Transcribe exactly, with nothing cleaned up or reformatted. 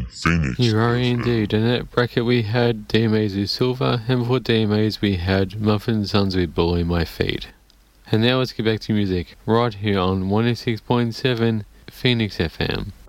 Phoenix. You are F M. indeed. In that bracket we had D M As with Silver, and for D M As we had Muffin Sons with Below My Feet. And now let's get back to music, right here on one oh six point seven Phoenix F M.